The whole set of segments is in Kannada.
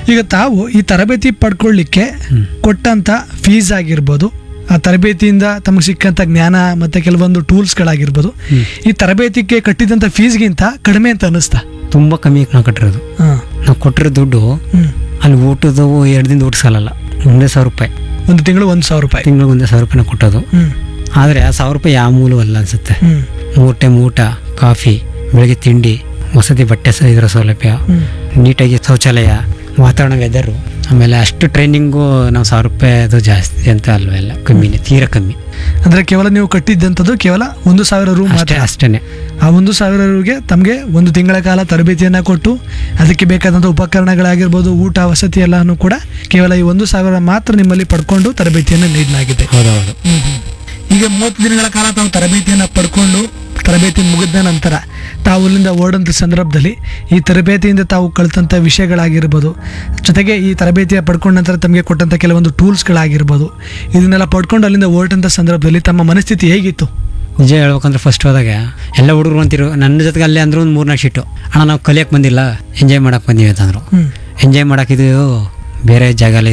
ಈಗ ತಾವು ಈ ತರಬೇತಿ ಪಡ್ಕೊಳ್ಳಿಕ್ಕೆ ಕೊಟ್ಟಂತ ಫೀಸ್ ಆಗಿರ್ಬೋದು, ಆ ತರಬೇತಿಯಿಂದ ತಮಗೆ ಸಿಕ್ಕಂತ ಜ್ಞಾನ ಮತ್ತೆ ಕೆಲವೊಂದು ಟೂಲ್ಸ್ಗಳಾಗಿರ್ಬೋದು, ಈ ತರಬೇತಿಗೆ ಕಟ್ಟಿದಂತ ಫೀಸ್ಗಿಂತ ಕಡಿಮೆ ಅಂತ ಅನಿಸ್ತಾ? ತುಂಬ ಕಮ್ಮಿ ನಾವು ಕಟ್ಟಿರೋದು. ನಾವು ಕೊಟ್ಟಿರೋ ದುಡ್ಡು ಅಲ್ಲಿ ಊಟದ 2 ದಿನದ ಊಟ ಸಾಲಲ್ಲ. 1,000 ರೂಪಾಯಿ ಒಂದು ತಿಂಗಳು 1,000 ರೂಪಾಯಿ, ತಿಂಗಳಿಗೆ 1,000 ರೂಪಾಯಿ ನಾವು ಕೊಟ್ಟೋದು. ಆದರೆ ಆ 1,000 ರೂಪಾಯಿ ಯಾವ ಮೂಲೂ ಅಲ್ಲ ಅನ್ಸುತ್ತೆ. 3 ಟೈಮ್ ಊಟ, ಕಾಫಿ, ಬೆಳಗ್ಗೆ ತಿಂಡಿ, ವಸತಿ ಬಟ್ಟೆ ಇದರ ಸೌಲಭ್ಯ, ನೀಟಾಗಿ ಶೌಚಾಲಯ, ವಾತಾವರಣ, ವೆದರು, ಆಮೇಲೆ ಅಷ್ಟು ಟ್ರೈನಿಂಗು ನಾವು 1,000 ರೂಪಾಯಿ ಅದು ಜಾಸ್ತಿ ಅಂತ ಅಲ್ವೆಲ್ಲ, ಕಮ್ಮಿನೇ, ತೀರಾ ಕಮ್ಮಿ. ಅಂದ್ರೆ ಕೇವಲ ನೀವು ಕಟ್ಟಿದ್ದಂಥದ್ದು ಕೇವಲ 1,000 ರೂ ಮಾತ್ರ. ಅಷ್ಟೇ. ಆ 1,000 ರೂಗೆ ತಮಗೆ 1 ತಿಂಗಳ ಕಾಲ ತರಬೇತಿಯನ್ನು ಕೊಟ್ಟು ಅದಕ್ಕೆ ಬೇಕಾದಂಥ ಉಪಕರಣಗಳಾಗಿರ್ಬೋದು, ಊಟ, ವಸತಿ ಎಲ್ಲಾನು ಕೂಡ ಕೇವಲ ಈ 1,000 ಮಾತ್ರ ನಿಮ್ಮಲ್ಲಿ ಪಡ್ಕೊಂಡು ತರಬೇತಿಯನ್ನು ನೀಡಲಾಗಿದೆ. ಹೌದೌದು. ಈಗ 30 ದಿನಗಳ ಕಾಲ ತಾವು ತರಬೇತಿಯನ್ನು ಪಡ್ಕೊಂಡು ತರಬೇತಿ ಮುಗಿದ ನಂತರ ತಾವು ಇಲ್ಲಿಂದ ಓಡಂತ ಸಂದರ್ಭದಲ್ಲಿ ಈ ತರಬೇತಿಯಿಂದ ತಾವು ಕಲಿತಂಥ ವಿಷಯಗಳಾಗಿರ್ಬೋದು, ಜೊತೆಗೆ ಈ ತರಬೇತಿಯ ಪಡ್ಕೊಂಡ ನಂತರ ತಮಗೆ ಕೊಟ್ಟಂಥ ಕೆಲವೊಂದು ಟೂಲ್ಸ್ಗಳಾಗಿರ್ಬೋದು, ಇದನ್ನೆಲ್ಲ ಪಡ್ಕೊಂಡು ಅಲ್ಲಿಂದ ಹೊರಟಂಥ ಸಂದರ್ಭದಲ್ಲಿ ತಮ್ಮ ಮನಸ್ಥಿತಿ ಹೇಗಿತ್ತು? ನಿಜ ಹೇಳ್ಬೇಕಂದ್ರೆ ಫಸ್ಟ್ ಹೋದಾಗ ಎಲ್ಲ ಹುಡುಗರು ಅಂತಿರು, ನನ್ನ ಜೊತೆಗೆ ಅಲ್ಲೇ ಅಂದ್ರು ಒಂದು 3-4 ಶೀಟು, ಅಣ್ಣ ನಾವು ಕಲಿಯಕ್ಕೆ ಬಂದಿಲ್ಲ, ಎಂಜಾಯ್ ಮಾಡಕ್ಕೆ ಬಂದೀವಿ ಅಂತಂದ್ರು. ಎಂಜಾಯ್ ಮಾಡೋಕ್ಕಿದು ಬೇರೆ ಜಾಗ ಅಲ್ಲ,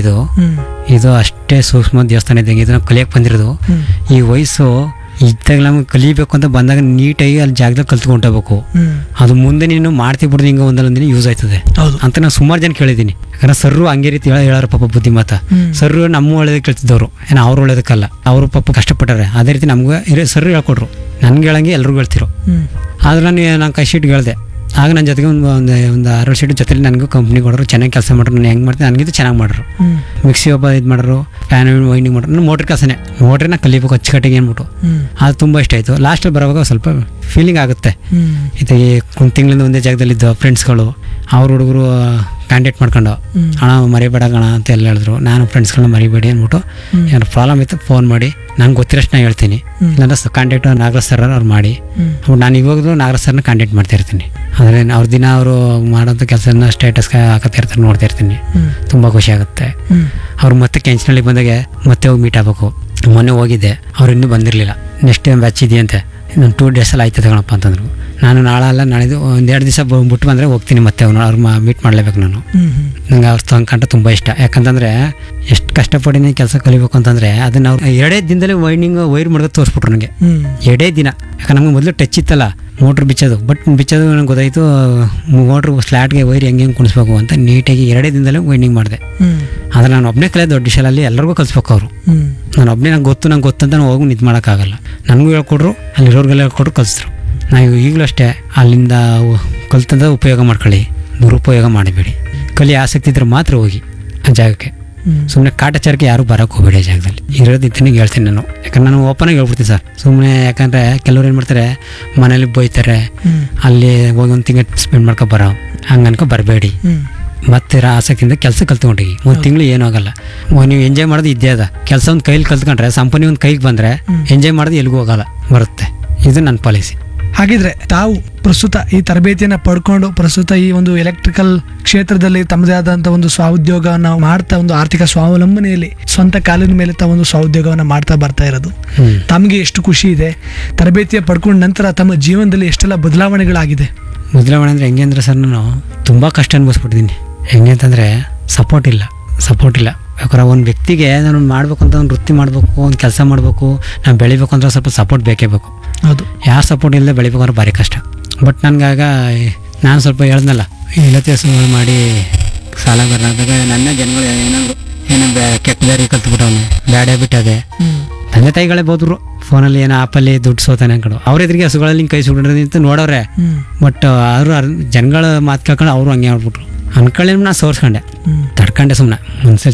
ಇದು ಅಷ್ಟೇ ಸೂಕ್ಷ್ಮ ದೇವಸ್ಥಾನ ಇದ್ದಂಗೆ, ಇದು ನಾವು ಕಲಿಯಕ್ಕೆ ಬಂದಿರೋದು. ಈ ವಯಸ್ಸು ಇದ್ದಾಗ ನಮ್ಗೆ ಕಲಿಬೇಕು ಅಂತ ಬಂದಾಗ ನೀಟಾಗಿ ಅಲ್ಲಿ ಜಾಗದಲ್ಲಿ ಕಲ್ತ್ಕೊಂಡೋಗ್ಬೇಕು. ಅದು ಮುಂದೆ ನೀನು ಮಾಡ್ತಿ ಬಿಡ್ದು ಹಿಂಗೆ ಒಂದೊಂದು ದಿನ ಯೂಸ್ ಆಯ್ತದೆ ಅಂತ ನಾನು ಸುಮಾರು ಜನ ಕೇಳಿದ್ದೀನಿ. ಯಾಕಂದ್ರೆ ಸರ್ರು ಹಂಗೆ ರೀತಿ ಹೇಳಾರ ಪಾಪ ಬುದ್ಧಿ ಮಾತ. ಸರ್ರು ನಮ್ಮ ಒಳ್ಳೇದಕ್ಕೆ ಕೇಳ್ತಿದ್ದವರು, ಏನೋ ಅವ್ರು ಒಳ್ಳೇದಕ್ಕಲ್ಲ, ಅವರು ಪಾಪ ಕಷ್ಟಪಟ್ಟಾರೆ. ಅದೇ ರೀತಿ ನಮ್ಗೆ ಸರ್ರು ಹೇಳ್ಕೊಟ್ರು, ನನ್ಗೆ ಹೇಳಂಗೆ ಎಲ್ರಿಗೂ ಹೇಳ್ತಿರು. ಆದ್ರೆ ನಾನು ಕೈ ಶೀಟ್ ಹೇಳಿದೆ. ಆಗ ನನ್ನ ಜೊತೆಗೆ ಒಂದು 6 ಶೀಟ್ ಜೊತೆಲಿ ನನಗೂ ಕಂಪ್ನಿ ಕೊಡೋರು, ಚೆನ್ನಾಗಿ ಕೆಲಸ ಮಾಡ್ರು. ನಾನು ಹೆಂಗೆ ಮಾಡ್ತೀನಿ ನನಗಿದು ಚೆನ್ನಾಗಿ ಮಾಡ್ರು. ಮಿಕ್ಸಿ ಒಬ್ಬ ಇದು ಮಾಡೋರು, ಫ್ಯಾನ್ ವೈಂಡಿಂಗ್ ಮಾಡೋರು. ನಾನು ಮೋಟ್ರ್ ಕೆಲಸನೇ, ಮೋಟ್ರನ್ನ ಕಲಿಬೇಕು ಅಚ್ಚುಕಟ್ಟಿಗೆ ಅಂದ್ಬಿಟ್ಟು. ಅದು ತುಂಬ ಇಷ್ಟ ಆಯಿತು. ಲಾಸ್ಟಲ್ಲಿ ಬರೋವಾಗ ಸ್ವಲ್ಪ ಫೀಲಿಂಗ್ ಆಗುತ್ತೆ. ಇದು ಒಂದು ತಿಂಗಳಿಂದ ಒಂದೇ ಜಾಗದಲ್ಲಿದ್ದು ಫ್ರೆಂಡ್ಸ್ಗಳು, ಅವ್ರ ಹುಡುಗರು ಕಾಂಟ್ಯಾಕ್ಟ್ ಮಾಡ್ಕೊಂಡು, ಅಣ್ಣ ಮರಿಬೇಡ ಕಣ ಅಂತ ಎಲ್ಲ ಹೇಳಿದ್ರು. ನಾನು ಫ್ರೆಂಡ್ಸ್ಗಳನ್ನ ಮರಿಬೇಡಿ ಅಂದ್ಬಿಟ್ಟು ಏನಾರು ಪ್ರಾಬ್ಲಮ್ ಇತ್ತು ಫೋನ್ ಮಾಡಿ ನಂಗೆ ಗೊತ್ತಿರೋಷ್ಟು ನಾನು ಹೇಳ್ತೀನಿ. ಇಲ್ಲಾಂದ್ರೆ ಕಾಂಟ್ಯಾಕ್ಟ್ ನಾಗರಾಜ್ ಸರ್ ಅವ್ರು ಮಾಡಿ, ನಾನು ಇವಾಗಲೂ ನಾಗರಾಜ್ ಸರ್ನ ಕಾಂಟ್ಯಾಕ್ಟ್ ಮಾಡ್ತಾ ಇರ್ತೀನಿ. ಅಂದರೆ ಅವ್ರ ದಿನ ಅವರು ಮಾಡೋಂಥ ಕೆಲಸನ ಸ್ಟೇಟಸ್ ಹಾಕತ್ತಾ ಇರ್ತಾರೆ, ನೋಡ್ತಾ ಇರ್ತೀನಿ. ತುಂಬ ಖುಷಿ ಆಗುತ್ತೆ. ಅವ್ರು ಮತ್ತೆ ಕೆಂಚನಹಳ್ಳಿ ಬಂದಾಗ ಮತ್ತೆ ಹೋಗಿ ಮೀಟ್ ಆಗಬೇಕು. ಮೊನ್ನೆ ಹೋಗಿದ್ದೆ, ಅವ್ರು ಇನ್ನೂ ಬಂದಿರಲಿಲ್ಲ. ನೆಕ್ಸ್ಟ್ ಟೈಮ್ ಬ್ಯಾಚ್ ಇದೆಯಂತೆ, ನಾನು 2 ಡೇಸಲ್ಲಿ ಆಯ್ತು ತಗೊಳಪ್ಪ ಅಂತಂದ್ರು. ನಾನು ನಾಳೆ ಅಲ್ಲ ನಾಳಿದ್ದು 1-2 ದಿವಸ ಬಿಟ್ಟು ಬಂದರೆ ಹೋಗ್ತೀನಿ, ಮತ್ತೆ ಅವ್ರು ಮೀಟ್ ಮಾಡಲೇಬೇಕು ನಾನು. ನಂಗೆ ಅವ್ರ ಕಂಡ ತುಂಬ ಇಷ್ಟ. ಯಾಕಂತಂದರೆ ಎಷ್ಟು ಕಷ್ಟಪಡಿನಿ ಕೆಲಸ ಕಲಿಬೇಕು ಅಂತಂದರೆ ಅದನ್ನು ಅವ್ರು 2 ದಿನದಲ್ಲಿ ವೈರ್ ಮಾಡಿದ್ರೆ ತೋರಿಸ್ಬಿಟ್ರು ನನಗೆ. 2 ದಿನ. ಯಾಕಂದ್ರೆ ನಮ್ಗೆ ಮೊದಲು ಟಚ್ ಇತ್ತಲ್ಲ ಮೋಟ್ರ್ ಬಿಚ್ಚೋದು, ಬಟ್ ಬಿಚ್ಚೋದು ನನಗೆ ಗೊತ್ತಾಯಿತು. ಮೋಟ್ರ್ ಸ್ಲಾಟ್ಗೆ ವೈರ್ ಹೆಂಗೆ ಕುಣಿಸ್ಬೇಕು ಅಂತ ನೀಟಾಗಿ 2 ದಿನದಲ್ಲೇ ವೈಂಡಿಂಗ್ ಮಾಡಿದೆ. ಆದರೆ ನಾನು ಒಬ್ಬನೇ ಕಲಿಯೋದು ದೊಡ್ಡ ವಿಷಯಲ್ಲಿ ಎಲ್ಲರಿಗೂ ಕಲಿಸ್ಬೇಕು ಅವರು. ನಾನು ಒಬ್ಬನೇ ನಂಗೆ ಗೊತ್ತು ಅಂತ ನಾನು ಹೋಗಿ ನಿಂತು ಮಾಡೋಕ್ಕಾಗಲ್ಲ. ನನಗೂ ಹೇಳ್ಕೊಡ್ರು, ಅಲ್ಲಿರೋರ್ಗೆಲ್ಲ ಹೇಳ್ಕೊಟ್ರು, ಕಲಿಸಿದ್ರು. ನಾವು ಈಗಲೂ ಅಷ್ಟೇ ಅಲ್ಲಿಂದ ಕಲ್ತಂದ ಉಪಯೋಗ ಮಾಡ್ಕೊಳ್ಳಿ, ದುರುಪಯೋಗ ಮಾಡಬೇಡಿ. ಕಲಿ ಆಸಕ್ತಿ ಇದ್ರೆ ಮಾತ್ರ ಹೋಗಿ ಆ ಜಾಗಕ್ಕೆ. ಸುಮ್ಮನೆ ಕಾಟಾಚಾರಕ್ಕೆ ಯಾರು ಬರೋಕ್ಕೆ ಹೋಗಬೇಡಿ. ಆ ಜಾಗದಲ್ಲಿ ಇರೋದಿತ್ತನಿಗೆ ಹೇಳ್ತೀನಿ ನಾನು. ಯಾಕಂದ್ರೆ ನಾನು ಓಪನಾಗಿ ಹೇಳ್ಬಿಡ್ತೀನಿ ಸರ್. ಸುಮ್ಮನೆ ಯಾಕಂದರೆ ಕೆಲವ್ರು ಏನು ಮಾಡ್ತಾರೆ, ಮನೇಲಿ ಬೈತಾರೆ, ಅಲ್ಲಿ ಹೋಗಿ 1 ತಿಂಗಳು ಸ್ಪೆಂಡ್ ಮಾಡ್ಕೊ ಬರೋ ಹಂಗೆ ಅನ್ಕೊ ಬರಬೇಡಿ. ಮತ್ತೆ ಆಸಕ್ತಿಯಿಂದ ಕೆಲಸ ಕಲ್ತ್ಕೊಂಡೋಗಿ 1 ತಿಂಗಳು ಏನೂ ಆಗಲ್ಲ. ನೀವು ಎಂಜಾಯ್ ಮಾಡೋದು ಇದ್ದೇ ಅದ. ಕೆಲಸ ಒಂದು ಕೈಲಿ ಕಲ್ತ್ಕೊಂಡ್ರೆ, ಸಂಪನಿ ಒಂದು ಕೈಗೆ ಬಂದರೆ ಎಂಜಾಯ್ ಮಾಡೋದು ಎಲ್ಲಿಗೂ ಹೋಗಲ್ಲ, ಬರುತ್ತೆ. ಇದು ನನ್ನ ಪಾಲಿಸಿ. ಹಾಗಿದ್ರೆ ತಾವು ಪ್ರಸ್ತುತ ಈ ತರಬೇತಿಯನ್ನು ಪಡ್ಕೊಂಡು ಪ್ರಸ್ತುತ ಈ ಒಂದು ಎಲೆಕ್ಟ್ರಿಕಲ್ ಕ್ಷೇತ್ರದಲ್ಲಿ ತಮ್ಮದೇ ಆದಂಥ ಒಂದು ಸ್ವಉದ್ಯೋಗವನ್ನು ಮಾಡ್ತಾ, ಒಂದು ಆರ್ಥಿಕ ಸ್ವಾವಲಂಬನೆಯಲ್ಲಿ ಸ್ವಂತ ಕಾಲಿನ ಮೇಲೆ ತಾವು ಒಂದು ಸ್ವಉದ್ಯೋಗವನ್ನು ಮಾಡ್ತಾ ಬರ್ತಾ ಇರೋದು ತಮಗೆ ಎಷ್ಟು ಖುಷಿ ಇದೆ? ತರಬೇತಿಯ ಪಡ್ಕೊಂಡ ನಂತರ ತಮ್ಮ ಜೀವನದಲ್ಲಿ ಎಷ್ಟೆಲ್ಲ ಬದಲಾವಣೆಗಳಾಗಿದೆ? ಬದಲಾವಣೆ ಅಂದರೆ ಹೆಂಗೆ ಅಂದರೆ ಸರ್, ನಾನು ತುಂಬ ಕಷ್ಟ ಅನುಭವಿಸ್ಬಿಟ್ಟಿದ್ದೀನಿ. ಹೆಂಗೆ ಅಂತಂದರೆ ಸಪೋರ್ಟ್ ಇಲ್ಲ. ಯಾಕಂದ್ರೆ ಒಂದು ವ್ಯಕ್ತಿಗೆ ನಾನು ಮಾಡಬೇಕು ಅಂತ, ಒಂದು ವೃತ್ತಿ ಮಾಡಬೇಕು, ಒಂದು ಕೆಲಸ ಮಾಡಬೇಕು, ನಾನು ಬೆಳಿಬೇಕು ಅಂದ್ರೆ ಸ್ವಲ್ಪ ಸಪೋರ್ಟ್ ಬೇಕೇ ಬೇಕು. ಹೌದು, ಯಾರು ಸಪೋರ್ಟ್ ಇಲ್ಲದೆ ಬೆಳಿಬೇಕು ಅಂದ್ರೆ ಭಾರಿ ಕಷ್ಟ. ಬಟ್ ನನಗಾಗ ನಾನು ಸ್ವಲ್ಪ ಹೇಳ್ದನಲ್ಲ, ಇಲ್ಲತೆ ಮಾಡಿ ಸಾಲ ಬರೋದಾಗ ನನ್ನ ಜನಗಳು ಏನೋ ಕೆಟ್ಟ ದಾರಿ ಕಲ್ತ್ಬಿಟ್ಟವನು, ಬ್ಯಾಡ್ ಹ್ಯಾಬಿಟ್ ಅದೇ. ತಂದೆ ತಾಯಿಗಳೇ ಬೋದ್ರು ಫೋನಲ್ಲಿ ಏನೋ ಆಪಲ್ಲಿ ದುಡ್ಡು ಸೋತಾನೆ ಅನ್ಕೊಂಡು ಅವ್ರ ಎದುರಿಗೆ ಹಸುಗಳಲ್ಲಿ ಕೈ ಸುಡ್ರಿ ಅಂತ ನೋಡೋರೆ. ಬಟ್ ಅವರು ಜನಗಳ ಮಾತು ಕೇಳ್ಕೊಂಡು ಅವರು ಹಂಗೆ ಆಗ್ಬಿಟ್ರು. ಅನ್ಕೊಳ್ಳಿ ನಾನು ಸೋರ್ಸ್ಕೊಂಡೆ, ತಡ್ಕೊಂಡೆ ಸುಮ್ಮನೆ. ಮನ್ಸಲ್ಲಿ